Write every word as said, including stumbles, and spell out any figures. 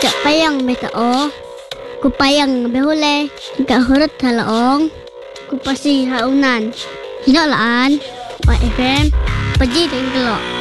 Cak payang beta o. Ku payang behule. Cak hurut halaong. Ku pasi haunan. Hinalaan. Y F M. Paji dan gelok.